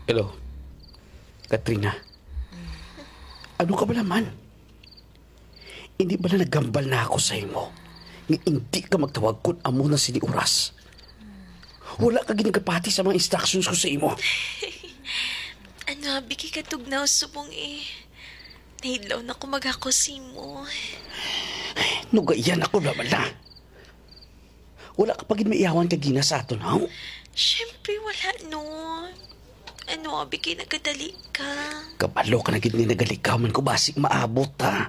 Hello, Katrina. Ano ka ba naman? Hindi ba na naggambal na ako sa imo? Nga hindi ka magtawag kung amo na sini oras. Wala ka ginagapati sa mga instructions ko sa imo. Ano, biki ka tugnaw subong eh. Nahidlaw na ko mo. Nugayan ako naman na. Wala ka pa maiyawan ka gina sa aton, ha? Siyempre wala no. Ano, biki nagkadali ka. Kabalo ka na gid ni nagalikaw man ko basig maabot, ha?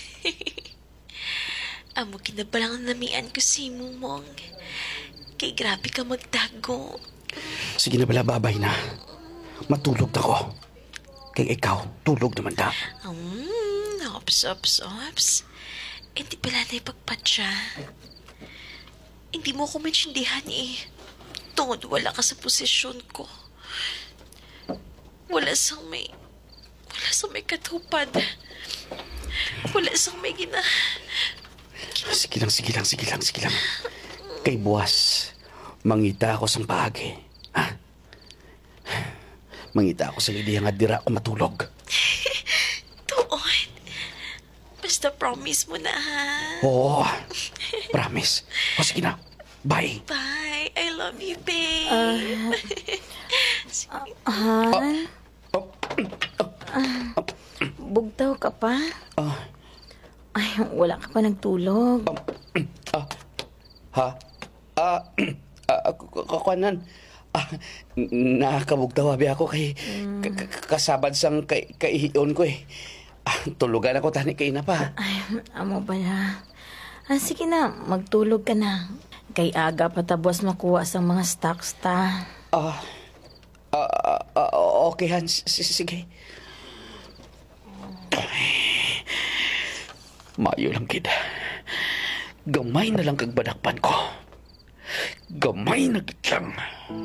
Amo kinabalang namian ko mong. Kay grabe ka magtago. Sige na bala, babay na. Matulog na ko. Kay ikaw, tulog naman ka. Ops. Hindi pala na ipagpatsa. Hindi mo ako maintindihan eh. Tungod wala ka sa posisyon ko. Wala sang may katupad. Wala sang may Sige lang. Kay buwas, mangita ako sa paagi. Ha? Mangita ako sa lidiya nga dira ako matulog. Tuon. Basta promise mo na ha. Oo, promise. O sige na, bye. Bye. I love you, babe. Han? Bugtaw ka pa? Ay, wala ka pa nagtulog. Kakuanan. Nakakabugtaw abi ako kay kasabad sang kaihiyon ko eh. Tulugan ako tani kay na pa. Ay, amo pala. Sige na, magtulog ka na. Kay aga patabos makuha sa mga stocks ta. Okay, Hans. Sige. Mayo lang, kid. Gamay na lang kagbadakpan ko. Gamay na gitlang.